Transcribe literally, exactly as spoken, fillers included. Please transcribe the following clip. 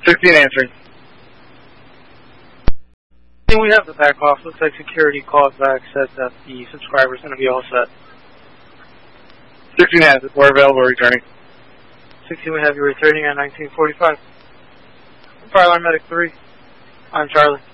sixteen answering. And we have the back off. Looks like security called back, said that the subscriber's going to be all set. sixteen has it. We're available returning. sixteen, we have you returning at nineteen forty-five. Fireline Medic three. I'm Charlie.